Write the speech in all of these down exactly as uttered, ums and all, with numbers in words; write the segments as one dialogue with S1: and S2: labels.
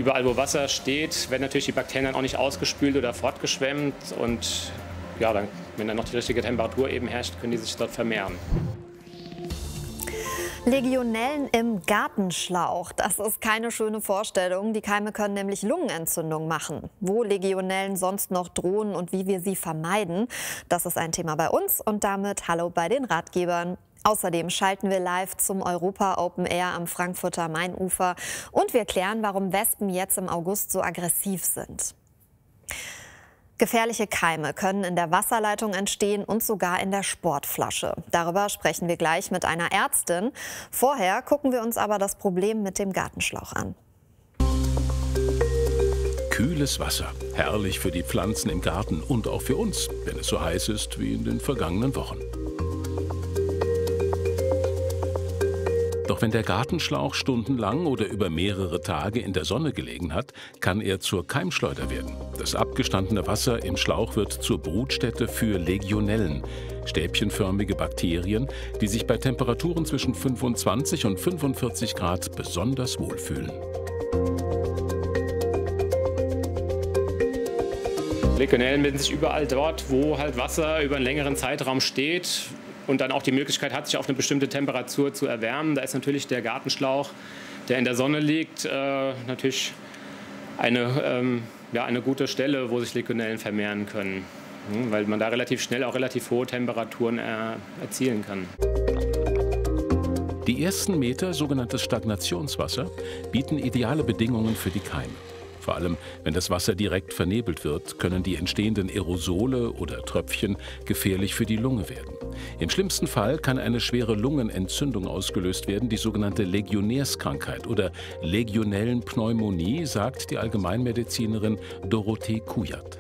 S1: Überall, wo Wasser steht, werden natürlich die Bakterien dann auch nicht ausgespült oder fortgeschwemmt. Und ja, dann, wenn dann noch die richtige Temperatur eben herrscht, können die sich dort vermehren.
S2: Legionellen im Gartenschlauch. Das ist keine schöne Vorstellung. Die Keime können nämlich Lungenentzündung machen. Wo Legionellen sonst noch drohen und wie wir sie vermeiden, das ist ein Thema bei uns. Und damit hallo bei den Ratgebern. Außerdem schalten wir live zum Europa Open Air am Frankfurter Mainufer und wir klären, warum Wespen jetzt im August so aggressiv sind. Gefährliche Keime können in der Wasserleitung entstehen und sogar in der Sportflasche. Darüber sprechen wir gleich mit einer Ärztin. Vorher gucken wir uns aber das Problem mit dem Gartenschlauch an.
S3: Kühles Wasser, herrlich für die Pflanzen im Garten und auch für uns, wenn es so heiß ist wie in den vergangenen Wochen. Doch wenn der Gartenschlauch stundenlang oder über mehrere Tage in der Sonne gelegen hat, kann er zur Keimschleuder werden. Das abgestandene Wasser im Schlauch wird zur Brutstätte für Legionellen, stäbchenförmige Bakterien, die sich bei Temperaturen zwischen fünfundzwanzig und fünfundvierzig Grad besonders wohlfühlen.
S1: Legionellen bilden sich überall dort, wo halt Wasser über einen längeren Zeitraum steht und dann auch die Möglichkeit hat, sich auf eine bestimmte Temperatur zu erwärmen. Da ist natürlich der Gartenschlauch, der in der Sonne liegt, äh, natürlich eine, ähm, ja, eine gute Stelle, wo sich Legionellen vermehren können, hm, weil man da relativ schnell auch relativ hohe Temperaturen äh, erzielen kann.
S3: Die ersten Meter, sogenanntes Stagnationswasser, bieten ideale Bedingungen für die Keime. Vor allem, wenn das Wasser direkt vernebelt wird, können die entstehenden Aerosole oder Tröpfchen gefährlich für die Lunge werden. Im schlimmsten Fall kann eine schwere Lungenentzündung ausgelöst werden, die sogenannte Legionärskrankheit oder Legionellenpneumonie, sagt die Allgemeinmedizinerin Dorothee Kujat.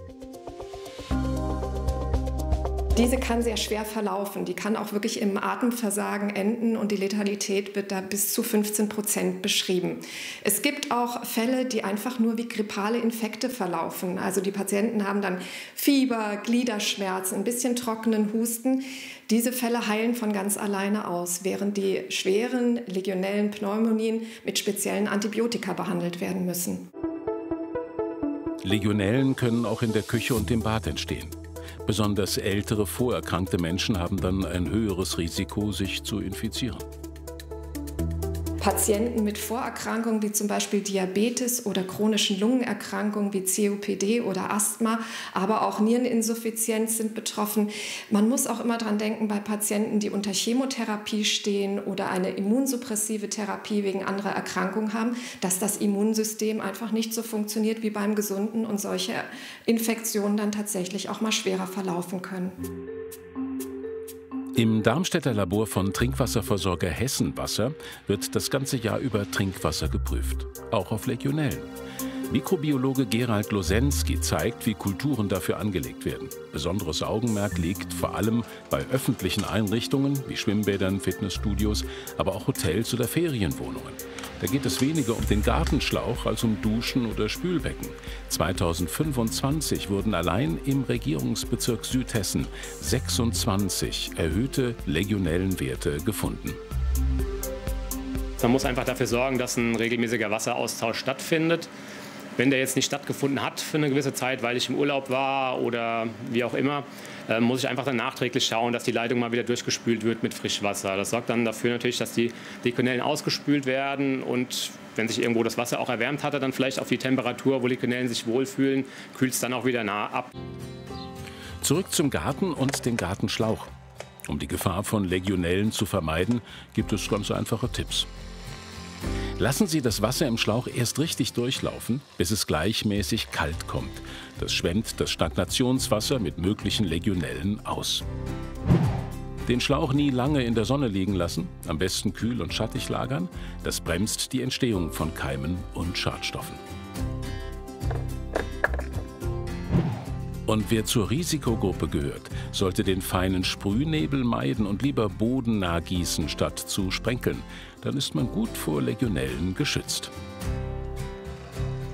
S4: Diese kann sehr schwer verlaufen. Die kann auch wirklich im Atemversagen enden und die Letalität wird da bis zu fünfzehn Prozent beschrieben. Es gibt auch Fälle, die einfach nur wie grippale Infekte verlaufen. Also die Patienten haben dann Fieber, Gliederschmerzen, ein bisschen trockenen Husten. Diese Fälle heilen von ganz alleine aus, während die schweren legionellen Pneumonien mit speziellen Antibiotika behandelt werden müssen.
S3: Legionellen können auch in der Küche und im Bad entstehen. Besonders ältere, vorerkrankte Menschen haben dann ein höheres Risiko, sich zu infizieren.
S4: Patienten mit Vorerkrankungen wie zum Beispiel Diabetes oder chronischen Lungenerkrankungen wie C O P D oder Asthma, aber auch Niereninsuffizienz sind betroffen. Man muss auch immer daran denken, bei Patienten, die unter Chemotherapie stehen oder eine immunsuppressive Therapie wegen anderer Erkrankungen haben, dass das Immunsystem einfach nicht so funktioniert wie beim Gesunden und solche Infektionen dann tatsächlich auch mal schwerer verlaufen können.
S3: Im Darmstädter Labor von Trinkwasserversorger Hessenwasser wird das ganze Jahr über Trinkwasser geprüft, auch auf Legionellen. Mikrobiologe Gerald Losensky zeigt, wie Kulturen dafür angelegt werden. Besonderes Augenmerk liegt vor allem bei öffentlichen Einrichtungen wie Schwimmbädern, Fitnessstudios, aber auch Hotels oder Ferienwohnungen. Da geht es weniger um den Gartenschlauch als um Duschen oder Spülbecken. zweitausendfünfundzwanzig wurden allein im Regierungsbezirk Südhessen sechsundzwanzig erhöhte Legionellenwerte gefunden.
S1: Man muss einfach dafür sorgen, dass ein regelmäßiger Wasseraustausch stattfindet. Wenn der jetzt nicht stattgefunden hat für eine gewisse Zeit, weil ich im Urlaub war oder wie auch immer, äh, muss ich einfach dann nachträglich schauen, dass die Leitung mal wieder durchgespült wird mit Frischwasser. Das sorgt dann dafür natürlich, dass die Legionellen ausgespült werden und wenn sich irgendwo das Wasser auch erwärmt hatte, dann vielleicht auf die Temperatur, wo Legionellen sich wohlfühlen, kühlt es dann auch wieder nah ab.
S3: Zurück zum Garten und den Gartenschlauch. Um die Gefahr von Legionellen zu vermeiden, gibt es ganz einfache Tipps. Lassen Sie das Wasser im Schlauch erst richtig durchlaufen, bis es gleichmäßig kalt kommt. Das schwemmt das Stagnationswasser mit möglichen Legionellen aus. Den Schlauch nie lange in der Sonne liegen lassen, am besten kühl und schattig lagern. Das bremst die Entstehung von Keimen und Schadstoffen. Und wer zur Risikogruppe gehört, sollte den feinen Sprühnebel meiden und lieber bodennah gießen, statt zu sprenkeln. Dann ist man gut vor Legionellen geschützt.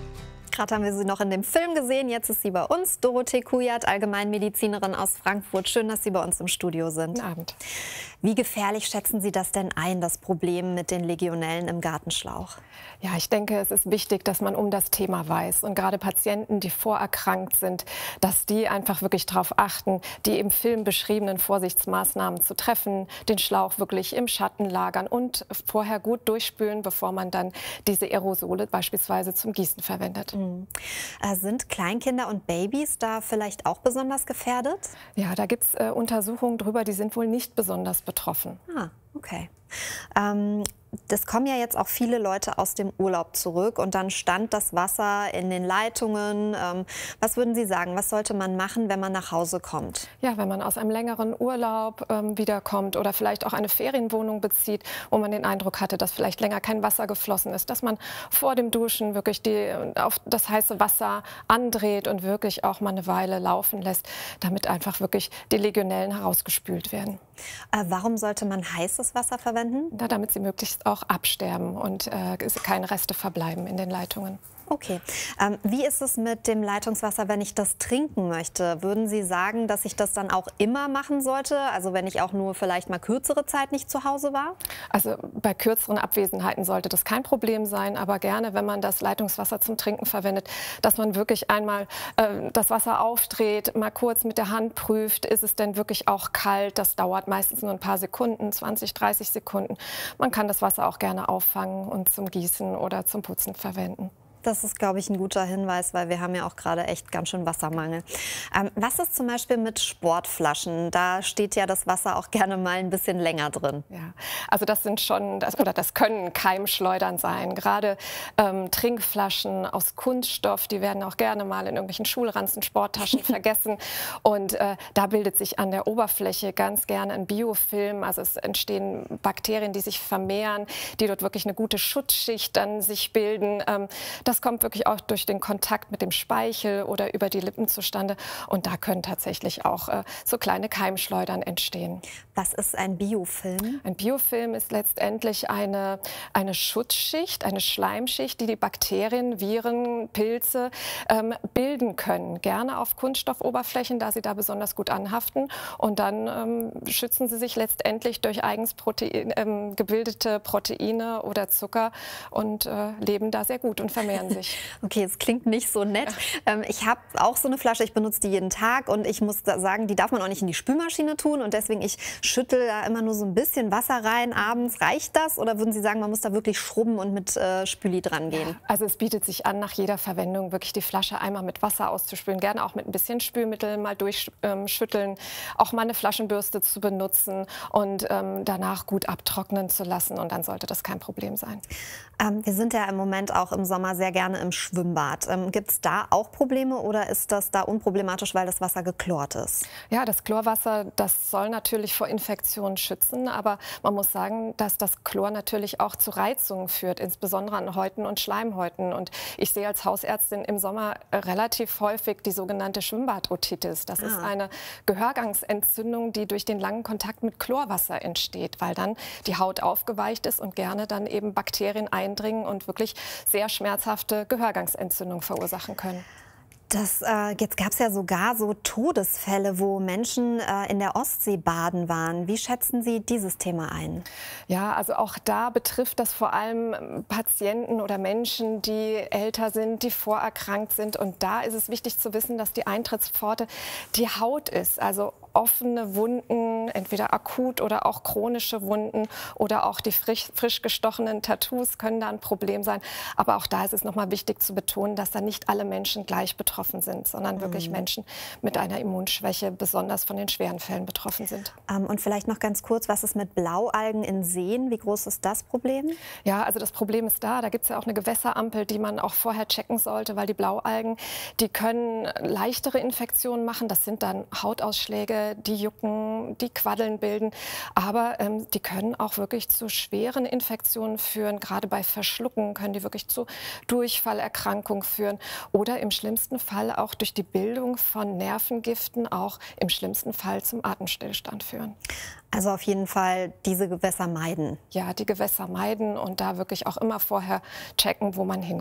S2: Gerade haben wir sie noch in dem Film gesehen, jetzt ist sie bei uns. Dorothee Kujat, Allgemeinmedizinerin aus Frankfurt. Schön, dass Sie bei uns im Studio sind.
S4: Guten Abend.
S2: Wie gefährlich schätzen Sie das denn ein, das Problem mit den Legionellen im Gartenschlauch?
S4: Ja, ich denke, es ist wichtig, dass man um das Thema weiß. Und gerade Patienten, die vorerkrankt sind, dass die einfach wirklich darauf achten, die im Film beschriebenen Vorsichtsmaßnahmen zu treffen, den Schlauch wirklich im Schatten lagern und vorher gut durchspülen, bevor man dann diese Aerosole beispielsweise zum Gießen verwendet.
S2: Mhm. Äh, sind Kleinkinder und Babys da vielleicht auch besonders gefährdet?
S4: Ja, da gibt es äh, Untersuchungen drüber, die sind wohl nicht besonders betroffen.
S2: Ah, okay. Ähm, das kommen ja jetzt auch viele Leute aus dem Urlaub zurück und dann stand das Wasser in den Leitungen. Ähm, was würden Sie sagen, was sollte man machen, wenn man nach Hause kommt?
S4: Ja, wenn man aus einem längeren Urlaub ähm, wiederkommt oder vielleicht auch eine Ferienwohnung bezieht, wo man den Eindruck hatte, dass vielleicht länger kein Wasser geflossen ist, dass man vor dem Duschen wirklich die, auf das heiße Wasser andreht und wirklich auch mal eine Weile laufen lässt, damit einfach wirklich die Legionellen herausgespült werden.
S2: Äh, warum sollte man heißes Wasser verwenden?
S4: Na, damit sie möglichst auch absterben und äh, keine Reste verbleiben in den Leitungen.
S2: Okay. Ähm, wie ist es mit dem Leitungswasser, wenn ich das trinken möchte? Würden Sie sagen, dass ich das dann auch immer machen sollte? Also wenn ich auch nur vielleicht mal kürzere Zeit nicht zu Hause war?
S4: Also bei kürzeren Abwesenheiten sollte das kein Problem sein, aber gerne, wenn man das Leitungswasser zum Trinken verwendet, dass man wirklich einmal äh, das Wasser aufdreht, mal kurz mit der Hand prüft, ist es denn wirklich auch kalt? Das dauert meistens nur ein paar Sekunden, zwanzig, dreißig Sekunden. Man kann das Wasser auch gerne auffangen und zum Gießen oder zum Putzen verwenden.
S2: Das ist, glaube ich, ein guter Hinweis, weil wir haben ja auch gerade echt ganz schön Wassermangel. Ähm, was ist zum Beispiel mit Sportflaschen? Da steht ja das Wasser auch gerne mal ein bisschen länger drin.
S4: Ja, also das sind schon, das, oder das können Keimschleudern sein. Gerade ähm, Trinkflaschen aus Kunststoff, die werden auch gerne mal in irgendwelchen Schulranzen, Sporttaschen vergessen. Und äh, da bildet sich an der Oberfläche ganz gerne ein Biofilm. Also es entstehen Bakterien, die sich vermehren, die dort wirklich eine gute Schutzschicht dann sich bilden. Ähm, Das kommt wirklich auch durch den Kontakt mit dem Speichel oder über die Lippen zustande. Und da können tatsächlich auch äh, so kleine Keimschleudern entstehen.
S2: Was ist ein Biofilm?
S4: Ein Biofilm ist letztendlich eine, eine Schutzschicht, eine Schleimschicht, die die Bakterien, Viren, Pilze ähm, bilden können. Gerne auf Kunststoffoberflächen, da sie da besonders gut anhaften. Und dann ähm, schützen sie sich letztendlich durch eigens Protein, ähm, gebildete Proteine oder Zucker und äh, leben da sehr gut und vermehren sich.
S2: Okay, es klingt nicht so nett. Ja. Ähm, ich habe auch so eine Flasche, ich benutze die jeden Tag und ich muss sagen, die darf man auch nicht in die Spülmaschine tun und deswegen, ich schüttel da immer nur so ein bisschen Wasser rein abends. Reicht das oder würden Sie sagen, man muss da wirklich schrubben und mit äh, Spüli dran gehen?
S4: Also es bietet sich an, nach jeder Verwendung wirklich die Flasche einmal mit Wasser auszuspülen, gerne auch mit ein bisschen Spülmittel mal durchschütteln, ähm, auch mal eine Flaschenbürste zu benutzen und ähm, danach gut abtrocknen zu lassen und dann sollte das kein Problem sein.
S2: Ähm, wir sind ja im Moment auch im Sommer sehr gerne im Schwimmbad. Ähm, Gibt es da auch Probleme oder ist das da unproblematisch, weil das Wasser geklort ist?
S4: Ja, das Chlorwasser, das soll natürlich vor Infektionen schützen, aber man muss sagen, dass das Chlor natürlich auch zu Reizungen führt, insbesondere an Häuten und Schleimhäuten. Und ich sehe als Hausärztin im Sommer relativ häufig die sogenannte Schwimmbadotitis. Das ah. ist eine Gehörgangsentzündung, die durch den langen Kontakt mit Chlorwasser entsteht, weil dann die Haut aufgeweicht ist und gerne dann eben Bakterien eindringen und wirklich sehr schmerzhafte Gehörgangsentzündung verursachen können.
S2: Das, äh, jetzt gab es ja sogar so Todesfälle, wo Menschen äh, in der Ostsee baden waren. Wie schätzen Sie dieses Thema ein?
S4: Ja, also auch da betrifft das vor allem Patienten oder Menschen, die älter sind, die vorerkrankt sind. Und da ist es wichtig zu wissen, dass die Eintrittspforte die Haut ist. Also offene Wunden, entweder akut oder auch chronische Wunden oder auch die frisch, frisch gestochenen Tattoos können da ein Problem sein. Aber auch da ist es nochmal wichtig zu betonen, dass da nicht alle Menschen gleich betroffen sind, sondern wirklich mhm. Menschen mit einer Immunschwäche besonders von den schweren Fällen betroffen sind.
S2: Ähm, und vielleicht noch ganz kurz, was ist mit Blaualgen in Seen? Wie groß ist das Problem?
S4: Ja, also das Problem ist da, da gibt es ja auch eine Gewässerampel, die man auch vorher checken sollte, weil die Blaualgen, die können leichtere Infektionen machen. Das sind dann Hautausschläge, die jucken, die Quaddeln bilden. Aber ähm, die können auch wirklich zu schweren Infektionen führen. Gerade bei Verschlucken können die wirklich zu Durchfallerkrankungen führen. Oder im schlimmsten Fall auch durch die Bildung von Nervengiften auch im schlimmsten Fall zum Atemstillstand führen.
S2: Also auf jeden Fall diese Gewässer meiden.
S4: Ja, die Gewässer meiden und da wirklich auch immer vorher checken, wo man hingeht.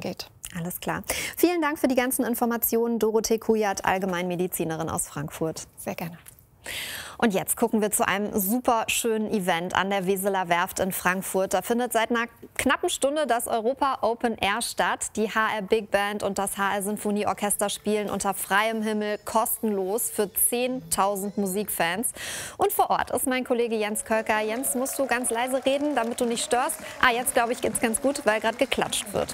S2: Alles klar. Vielen Dank für die ganzen Informationen, Dorothee Kujat, Allgemeinmedizinerin aus Frankfurt.
S4: Sehr gerne.
S2: Und jetzt gucken wir zu einem super schönen Event an der Weseler Werft in Frankfurt. Da findet seit einer knappen Stunde das Europa Open Air statt. Die H R Big Band und das H R Sinfonieorchester spielen unter freiem Himmel kostenlos für zehntausend Musikfans. Und vor Ort ist mein Kollege Jens Kölker. Jens, musst du ganz leise reden, damit du nicht störst? Ah, jetzt glaube ich, geht es ganz gut, weil gerade geklatscht wird.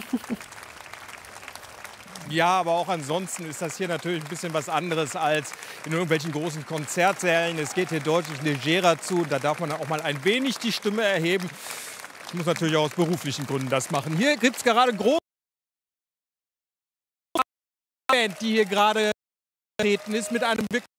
S5: Ja, aber auch ansonsten ist das hier natürlich ein bisschen was anderes als in irgendwelchen großen Konzertsälen. Es geht hier deutlich legerer zu. Da darf man auch mal ein wenig die Stimme erheben. Ich muss natürlich auch aus beruflichen Gründen das machen. Hier gibt es gerade große Band, die hier gerade vertreten ist mit einem wirklich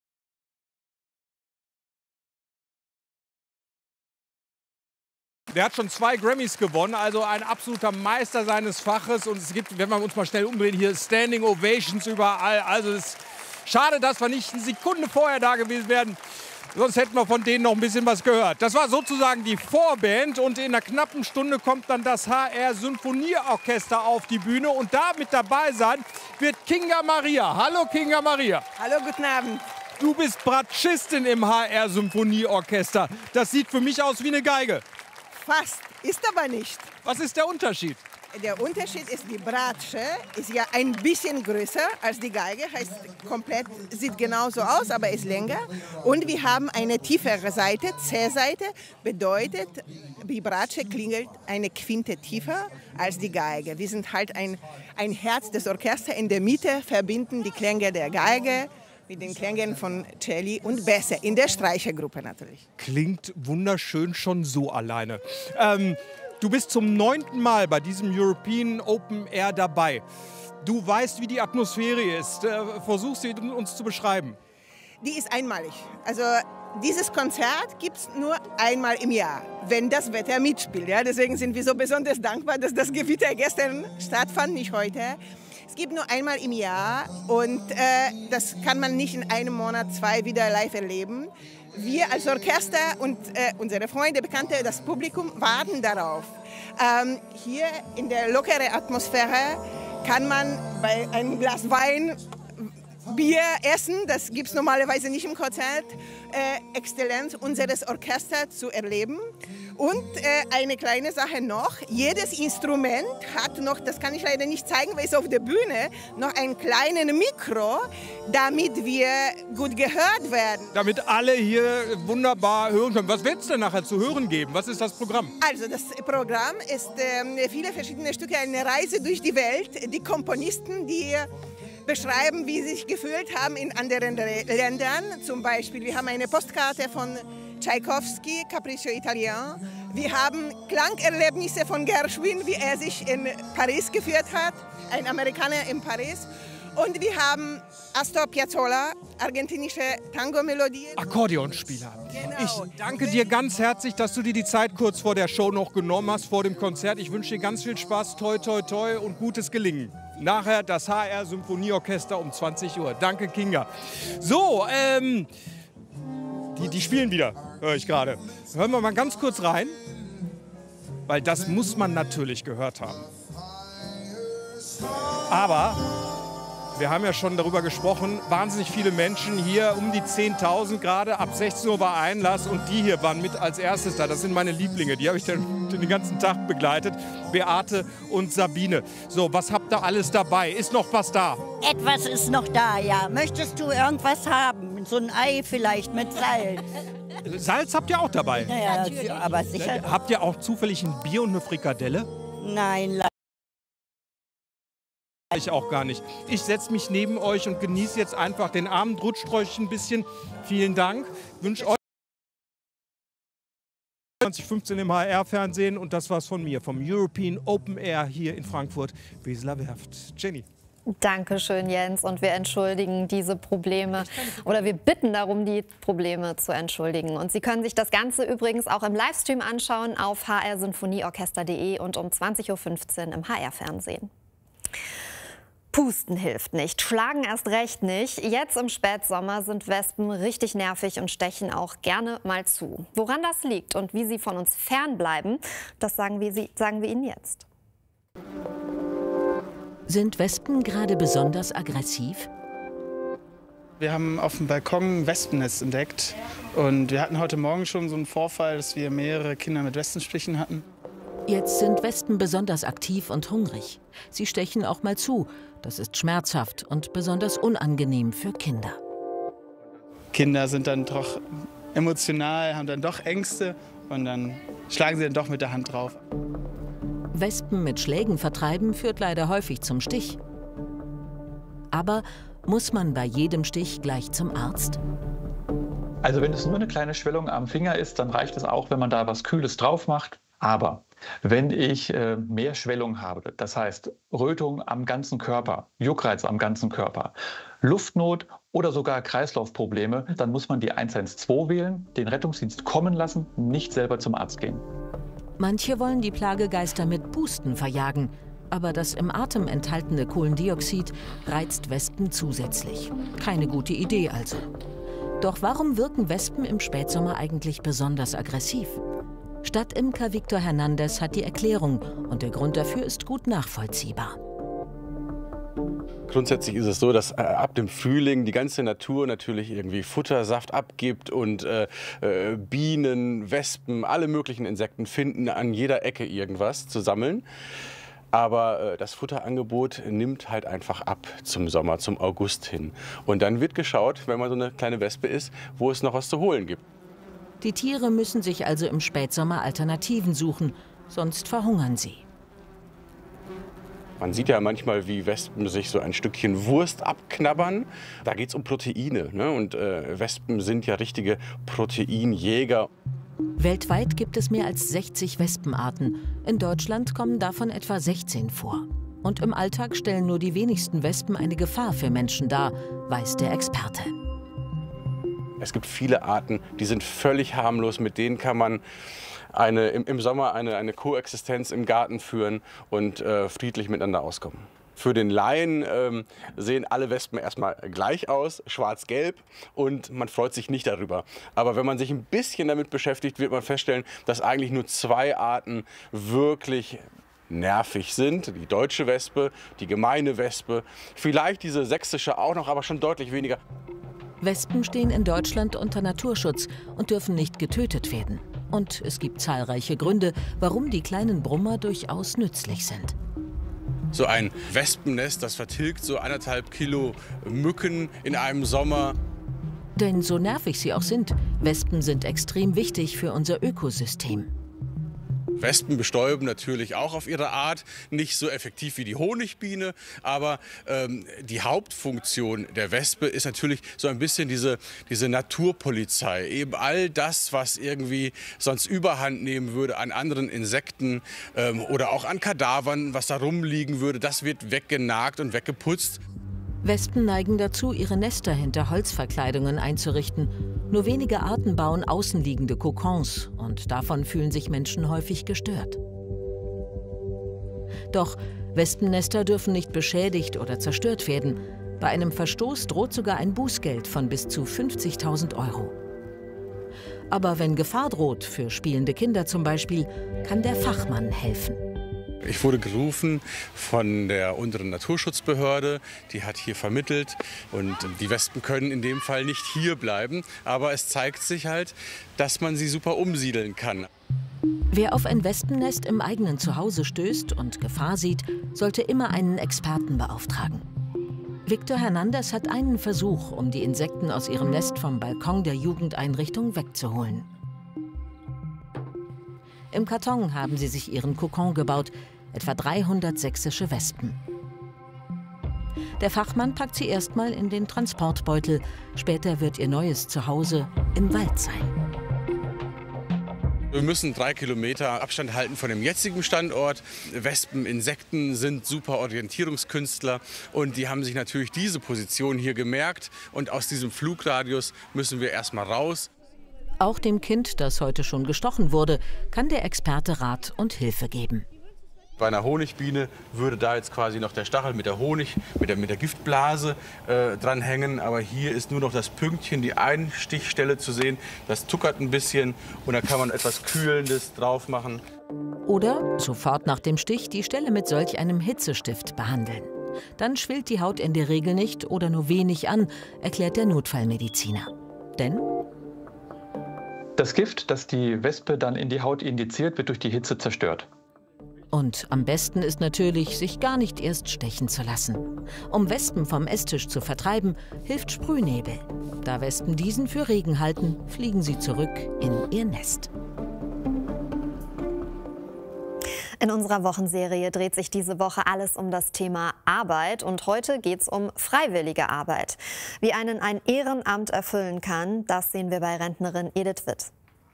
S5: Der hat schon zwei Grammys gewonnen, also ein absoluter Meister seines Faches. Und es gibt, wenn wir uns mal schnell umdrehen, hier Standing Ovations überall. Also es ist schade, dass wir nicht eine Sekunde vorher da gewesen wären. Sonst hätten wir von denen noch ein bisschen was gehört. Das war sozusagen die Vorband. Und in einer knappen Stunde kommt dann das H R Symphonieorchester auf die Bühne. Und da mit dabei sein wird Kinga Maria. Hallo Kinga Maria.
S6: Hallo, guten Abend.
S5: Du bist Bratschistin im H R Symphonieorchester. Das sieht für mich aus wie eine Geige.
S6: Fast, ist aber nicht.
S5: Was ist der Unterschied?
S6: Der Unterschied ist, die Bratsche ist ja ein bisschen größer als die Geige, heißt komplett, sieht genauso aus, aber ist länger. Und wir haben eine tiefere Seite, C-Seite, bedeutet, die Bratsche klingelt eine Quinte tiefer als die Geige. Wir sind halt ein, ein Herz des Orchesters in der Mitte, verbinden die Klänge der Geige mit den Klängen von Celli und Bässe, in der Streichergruppe natürlich.
S5: Klingt wunderschön schon so alleine. Ähm, du bist zum neunten Mal bei diesem European Open Air dabei. Du weißt, wie die Atmosphäre ist. Äh, versuchst sie uns zu beschreiben.
S6: Die ist einmalig. Also dieses Konzert gibt es nur einmal im Jahr, wenn das Wetter mitspielt. Ja? Deswegen sind wir so besonders dankbar, dass das Gewitter gestern stattfand, nicht heute. Es gibt nur einmal im Jahr und äh, das kann man nicht in einem Monat, zwei wieder live erleben. Wir als Orchester und äh, unsere Freunde, Bekannte, das Publikum warten darauf. Ähm, hier in der lockeren Atmosphäre kann man bei einem Glas Wein Bier essen, das gibt es normalerweise nicht im Konzert, äh, Exzellenz unseres Orchesters zu erleben. Und äh, eine kleine Sache noch, jedes Instrument hat noch, das kann ich leider nicht zeigen, weil es auf der Bühne, noch ein kleines Mikro, damit wir gut gehört werden.
S5: Damit alle hier wunderbar hören können. Was wird es denn nachher zu hören geben? Was ist das Programm?
S6: Also das Programm ist äh, viele verschiedene Stücke, eine Reise durch die Welt. Die Komponisten, die beschreiben, wie sie sich gefühlt haben in anderen Ländern. Zum Beispiel, wir haben eine Postkarte von Tchaikovsky, Capriccio Italien. Wir haben Klangerlebnisse von Gershwin, wie er sich in Paris geführt hat, ein Amerikaner in Paris. Und wir haben Astor Piazzolla, argentinische Tango-Melodien.
S5: Akkordeonspieler.
S6: Genau.
S5: Ich danke dir ganz herzlich, dass du dir die Zeit kurz vor der Show noch genommen hast, vor dem Konzert. Ich wünsche dir ganz viel Spaß, toi, toi, toi und gutes Gelingen. Nachher das H R Symphonieorchester um zwanzig Uhr. Danke, Kinga. So, ähm, die, die spielen wieder, höre ich gerade. Hören wir mal ganz kurz rein, weil das muss man natürlich gehört haben. Aber wir haben ja schon darüber gesprochen, wahnsinnig viele Menschen hier, um die zehntausend gerade, ab sechzehn Uhr war Einlass und die hier waren mit als erstes da. Das sind meine Lieblinge, die habe ich dann den ganzen Tag begleitet, Beate und Sabine. So, was habt ihr alles dabei? Ist noch was da?
S7: Etwas ist noch da, ja. Möchtest du irgendwas haben? So ein Ei vielleicht mit Salz?
S5: Salz habt ihr auch dabei?
S7: Naja, aber sicher.
S5: Habt ihr auch zufällig ein Bier und eine Frikadelle?
S7: Nein, leider.
S5: Ich auch gar nicht. Ich setze mich neben euch und genieße jetzt einfach den Abend, rutscht euch ein bisschen. Vielen Dank. Ich wünsche euch zwanzig fünfzehn im H R-Fernsehen und das war's von mir, vom European Open Air hier in Frankfurt, Weseler Werft. Jenny.
S2: Dankeschön, Jens. Und wir entschuldigen diese Probleme oder wir bitten darum, die Probleme zu entschuldigen. Und Sie können sich das Ganze übrigens auch im Livestream anschauen auf h r symphonieorchester punkt de und um zwanzig Uhr fünfzehn im H R-Fernsehen. Pusten hilft nicht, schlagen erst recht nicht. Jetzt im Spätsommer sind Wespen richtig nervig und stechen auch gerne mal zu. Woran das liegt und wie sie von uns fernbleiben, das sagen wir, sagen wir Ihnen jetzt.
S8: Sind Wespen gerade besonders aggressiv?
S9: Wir haben auf dem Balkon ein Wespennest entdeckt und wir hatten heute Morgen schon so einen Vorfall, dass wir mehrere Kinder mit Wespenstichen hatten.
S8: Jetzt sind Wespen besonders aktiv und hungrig. Sie stechen auch mal zu. Das ist schmerzhaft und besonders unangenehm für Kinder.
S9: Kinder sind dann doch emotional, haben dann doch Ängste und dann schlagen sie dann doch mit der Hand drauf.
S8: Wespen mit Schlägen vertreiben führt leider häufig zum Stich. Aber muss man bei jedem Stich gleich zum Arzt?
S10: Also wenn es nur eine kleine Schwellung am Finger ist, dann reicht es auch, wenn man da was Kühles drauf macht. Aber wenn ich äh, mehr Schwellung habe, das heißt Rötung am ganzen Körper, Juckreiz am ganzen Körper, Luftnot oder sogar Kreislaufprobleme, dann muss man die eins eins zwei wählen, den Rettungsdienst kommen lassen, nicht selber zum Arzt gehen.
S8: Manche wollen die Plagegeister mit Pusten verjagen. Aber das im Atem enthaltene Kohlendioxid reizt Wespen zusätzlich. Keine gute Idee also. Doch warum wirken Wespen im Spätsommer eigentlich besonders aggressiv? Stadtimker Victor Hernandez hat die Erklärung und der Grund dafür ist gut nachvollziehbar.
S11: Grundsätzlich ist es so, dass äh, ab dem Frühling die ganze Natur natürlich irgendwie Futtersaft abgibt und äh, äh, Bienen, Wespen, alle möglichen Insekten finden an jeder Ecke irgendwas zu sammeln. Aber äh, das Futterangebot nimmt halt einfach ab zum Sommer, zum August hin. Und dann wird geschaut, wenn man so eine kleine Wespe ist, wo es noch was zu holen gibt.
S8: Die Tiere müssen sich also im Spätsommer Alternativen suchen, sonst verhungern sie.
S11: Man sieht ja manchmal, wie Wespen sich so ein Stückchen Wurst abknabbern. Da geht es um Proteine, ne? Und äh, Wespen sind ja richtige Proteinjäger.
S8: Weltweit gibt es mehr als sechzig Wespenarten. In Deutschland kommen davon etwa sechzehn vor. Und im Alltag stellen nur die wenigsten Wespen eine Gefahr für Menschen dar, weiß der Experte.
S11: Es gibt viele Arten, die sind völlig harmlos. Mit denen kann man eine, im, im Sommer eine, eine Koexistenz im Garten führen und äh, friedlich miteinander auskommen. Für den Laien ähm, sehen alle Wespen erstmal gleich aus, schwarz-gelb, und man freut sich nicht darüber. Aber wenn man sich ein bisschen damit beschäftigt, wird man feststellen, dass eigentlich nur zwei Arten wirklich nervig sind. Die deutsche Wespe, die gemeine Wespe, vielleicht diese sächsische auch noch, aber schon deutlich weniger.
S8: Wespen stehen in Deutschland unter Naturschutz und dürfen nicht getötet werden. Und es gibt zahlreiche Gründe, warum die kleinen Brummer durchaus nützlich sind.
S11: So ein Wespennest, das vertilgt so anderthalb Kilo Mücken in einem Sommer.
S8: Denn so nervig sie auch sind, Wespen sind extrem wichtig für unser Ökosystem.
S11: Wespen bestäuben natürlich auch auf ihre Art, nicht so effektiv wie die Honigbiene, aber ähm, die Hauptfunktion der Wespe ist natürlich so ein bisschen diese, diese Naturpolizei. Eben all das, was irgendwie sonst Überhand nehmen würde an anderen Insekten ähm, oder auch an Kadavern, was da rumliegen würde, das wird weggenagt und weggeputzt.
S8: Wespen neigen dazu, ihre Nester hinter Holzverkleidungen einzurichten. Nur wenige Arten bauen außenliegende Kokons und davon fühlen sich Menschen häufig gestört. Doch Wespennester dürfen nicht beschädigt oder zerstört werden. Bei einem Verstoß droht sogar ein Bußgeld von bis zu fünfzigtausend Euro. Aber wenn Gefahr droht, für spielende Kinder zum Beispiel, kann der Fachmann helfen.
S11: Ich wurde gerufen von der unteren Naturschutzbehörde, die hat hier vermittelt, und die Wespen können in dem Fall nicht hier bleiben, aber es zeigt sich halt, dass man sie super umsiedeln kann.
S8: Wer auf ein Wespennest im eigenen Zuhause stößt und Gefahr sieht, sollte immer einen Experten beauftragen. Victor Hernandez hat einen Versuch, um die Insekten aus ihrem Nest vom Balkon der Jugendeinrichtung wegzuholen. Im Karton haben sie sich ihren Kokon gebaut, etwa dreihundert sächsische Wespen. Der Fachmann packt sie erstmal in den Transportbeutel. Später wird ihr neues Zuhause im Wald sein.
S11: Wir müssen drei Kilometer Abstand halten von dem jetzigen Standort. Wespen, Insekten sind super Orientierungskünstler und die haben sich natürlich diese Position hier gemerkt. Und aus diesem Flugradius müssen wir erstmal raus.
S8: Auch dem Kind, das heute schon gestochen wurde, kann der Experte Rat und Hilfe geben.
S11: Bei einer Honigbiene würde da jetzt quasi noch der Stachel mit der Honig, mit der, mit der Giftblase äh, dranhängen. Aber hier ist nur noch das Pünktchen, die Einstichstelle zu sehen. Das tuckert ein bisschen und da kann man etwas Kühlendes drauf machen.
S8: Oder sofort nach dem Stich die Stelle mit solch einem Hitzestift behandeln. Dann schwillt die Haut in der Regel nicht oder nur wenig an, erklärt der Notfallmediziner. Denn
S10: das Gift, das die Wespe dann in die Haut injiziert, wird durch die Hitze zerstört.
S8: Und am besten ist natürlich, sich gar nicht erst stechen zu lassen. Um Wespen vom Esstisch zu vertreiben, hilft Sprühnebel. Da Wespen diesen für Regen halten, fliegen sie zurück in ihr Nest.
S2: In unserer Wochenserie dreht sich diese Woche alles um das Thema Arbeit. Und heute geht es um freiwillige Arbeit. Wie einen ein Ehrenamt erfüllen kann, das sehen wir bei Rentnerin Edith Witt.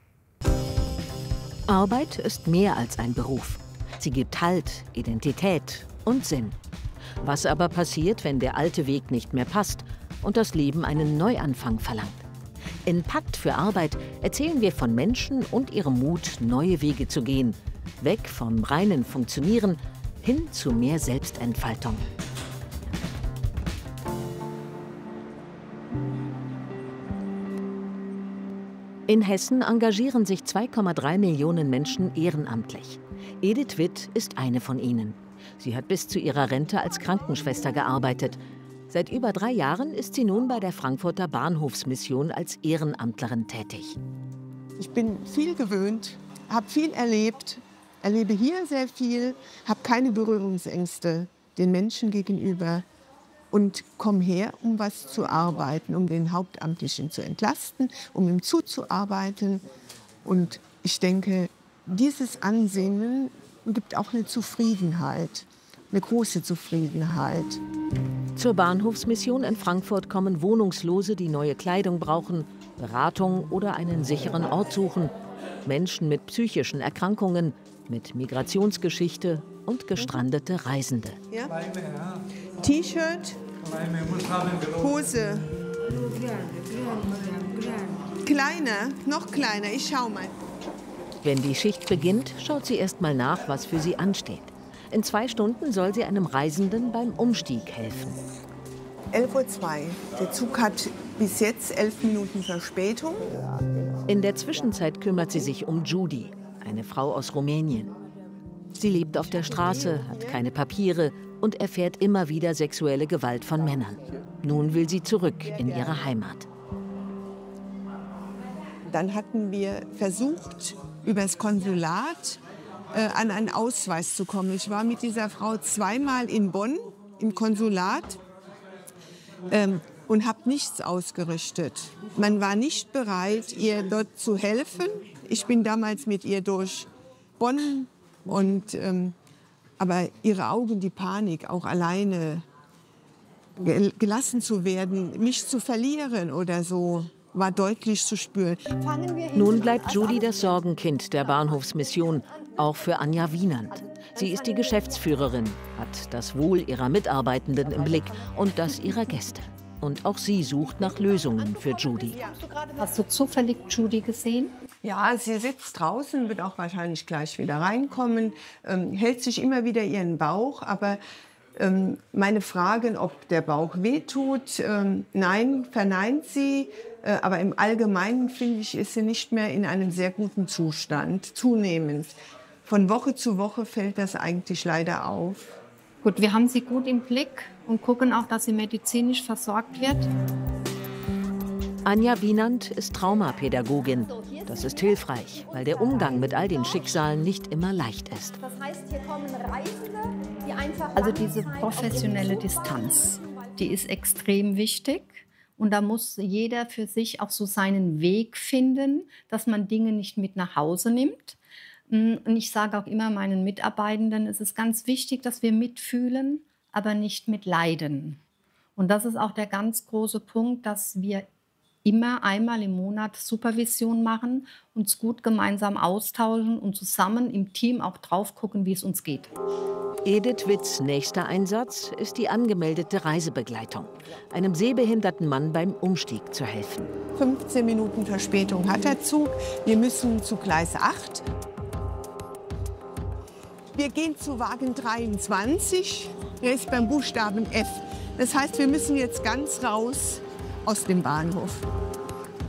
S8: Arbeit ist mehr als ein Beruf. Sie gibt Halt, Identität und Sinn. Was aber passiert, wenn der alte Weg nicht mehr passt und das Leben einen Neuanfang verlangt? In Pakt für Arbeit erzählen wir von Menschen und ihrem Mut, neue Wege zu gehen. Weg vom reinen Funktionieren hin zu mehr Selbstentfaltung. In Hessen engagieren sich zwei Komma drei Millionen Menschen ehrenamtlich. Edith Witt ist eine von ihnen. Sie hat bis zu ihrer Rente als Krankenschwester gearbeitet. Seit über drei Jahren ist sie nun bei der Frankfurter Bahnhofsmission als Ehrenamtlerin tätig.
S12: Ich bin viel gewöhnt, habe viel erlebt, erlebe hier sehr viel, habe keine Berührungsängste den Menschen gegenüber und komme her, um was zu arbeiten, um den Hauptamtlichen zu entlasten, um ihm zuzuarbeiten. Und ich denke, dieses Ansinnen gibt auch eine Zufriedenheit, eine große Zufriedenheit.
S8: Zur Bahnhofsmission in Frankfurt kommen Wohnungslose, die neue Kleidung brauchen, Beratung oder einen sicheren Ort suchen. Menschen mit psychischen Erkrankungen, mit Migrationsgeschichte und gestrandete Reisende.
S12: Ja? T-Shirt, Hose. Kleiner, noch kleiner, ich schau mal.
S8: Wenn die Schicht beginnt, schaut sie erst mal nach, was für sie ansteht. In zwei Stunden soll sie einem Reisenden beim Umstieg helfen.
S12: elf Uhr zwei. Der Zug hat bis jetzt elf Minuten Verspätung.
S8: In der Zwischenzeit kümmert sie sich um Judy, eine Frau aus Rumänien. Sie lebt auf der Straße, hat keine Papiere und erfährt immer wieder sexuelle Gewalt von Männern. Nun will sie zurück in ihre Heimat.
S12: Dann hatten wir versucht, über das Konsulat äh, an einen Ausweis zu kommen. Ich war mit dieser Frau zweimal in Bonn im Konsulat ähm, und habe nichts ausgerichtet. Man war nicht bereit, ihr dort zu helfen. Ich bin damals mit ihr durch Bonn und ähm, aber ihre Augen, die Panik, auch alleine gel gelassen zu werden, mich zu verlieren oder so, war deutlich zu spüren.
S8: Nun bleibt Judy das Sorgenkind der Bahnhofsmission, auch für Anja Wienand. Sie ist die Geschäftsführerin, hat das Wohl ihrer Mitarbeitenden im Blick und das ihrer Gäste. Und auch sie sucht nach Lösungen für Judy.
S13: Hast du zufällig Judy gesehen?
S12: Ja, sie sitzt draußen, wird auch wahrscheinlich gleich wieder reinkommen, ähm, hält sich immer wieder ihren Bauch, aber ähm, meine Fragen, ob der Bauch wehtut, ähm, nein, verneint sie. Äh, aber im Allgemeinen, finde ich, ist sie nicht mehr in einem sehr guten Zustand, zunehmend. Von Woche zu Woche fällt das eigentlich leider auf.
S13: Gut, wir haben sie gut im Blick und gucken auch, dass sie medizinisch versorgt wird.
S8: Anja Wienand ist Traumapädagogin. Das ist hilfreich, weil der Umgang mit all den Schicksalen nicht immer leicht ist.
S13: Das heißt, hier kommen Reisende, die einfach... Also diese professionelle Distanz, die ist extrem wichtig. Und da muss jeder für sich auch so seinen Weg finden, dass man Dinge nicht mit nach Hause nimmt. Und ich sage auch immer meinen Mitarbeitenden, es ist ganz wichtig, dass wir mitfühlen, aber nicht mitleiden. Und das ist auch der ganz große Punkt, dass wir immer einmal im Monat Supervision machen, uns gut gemeinsam austauschen und zusammen im Team auch drauf gucken, wie es uns geht.
S8: Edith Witts nächster Einsatz ist die angemeldete Reisebegleitung, einem sehbehinderten Mann beim Umstieg zu helfen.
S12: fünfzehn Minuten Verspätung hat der Zug. Wir müssen zu Gleis acht. Wir gehen zu Wagen dreiundzwanzig, der ist beim Buchstaben F. Das heißt, wir müssen jetzt ganz raus aus dem Bahnhof.